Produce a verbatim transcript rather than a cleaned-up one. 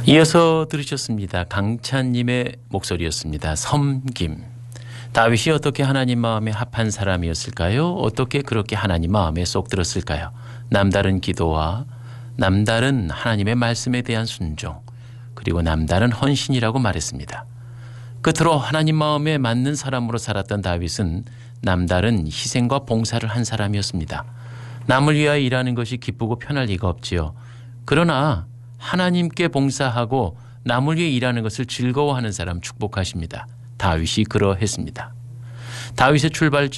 이어서 들으셨습니다. 강찬님의 목소리였습니다. 섬김. 다윗이 어떻게 하나님 마음에 합한 사람이었을까요? 어떻게 그렇게 하나님 마음에 쏙 들었을까요? 남다른 기도와 남다른 하나님의 말씀에 대한 순종, 그리고 남다른 헌신이라고 말했습니다. 끝으로 하나님 마음에 맞는 사람으로 살았던 다윗은 남다른 희생과 봉사를 한 사람이었습니다. 남을 위하여 일하는 것이 기쁘고 편할 리가 없지요. 그러나 하나님께 봉사하고 남을 위해 일하는 것을 즐거워하는 사람 축복하십니다. 다윗이 그러했습니다. 다윗의 출발점